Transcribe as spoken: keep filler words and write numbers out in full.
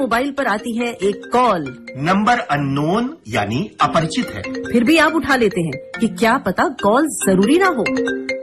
Mobile पर आती है एक कॉल। नंबर अननोन यानी अपरिचित है। फिर भी आप उठा लेते हैं कि क्या पता कॉल जरूरी ना हो।